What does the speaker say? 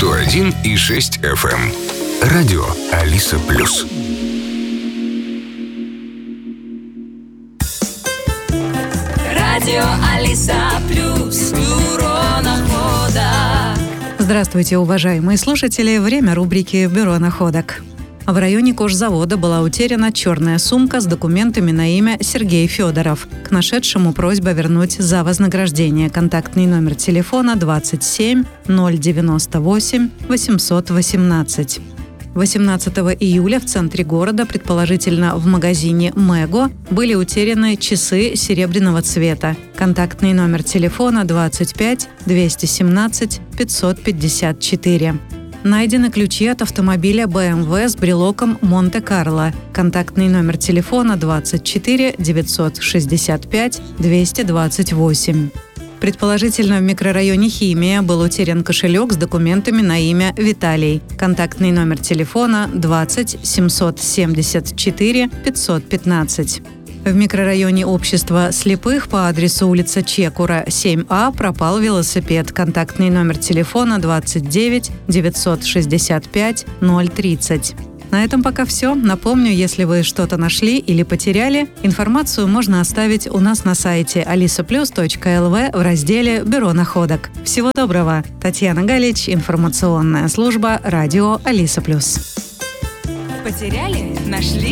101,6 FM. Радио Алиса Плюс. Радио Алиса Плюс. Бюро находок. Здравствуйте, уважаемые слушатели. Время рубрики «Бюро находок». В районе кожзавода была утеряна черная сумка с документами на имя Сергей Федоров. К нашедшему просьба вернуть за вознаграждение. Контактный номер телефона 27 098 818. 18 июля в центре города, предположительно в магазине «Мего», были утеряны часы серебряного цвета. Контактный номер телефона 25 217 554. Найдены ключи от автомобиля BMW с брелоком Монте-Карло. Контактный номер телефона 24 965 228. Предположительно, в микрорайоне Химия был утерян кошелек с документами на имя Виталий. Контактный номер телефона 20 774 515. В микрорайоне Общества слепых по адресу улица Чекура, 7А, пропал велосипед. Контактный номер телефона 29 965 030. На этом пока все. Напомню, если вы что-то нашли или потеряли, информацию можно оставить у нас на сайте alisaplus.lv в разделе «Бюро находок». Всего доброго. Татьяна Галич, информационная служба радио Алиса Плюс. Потеряли? Нашли?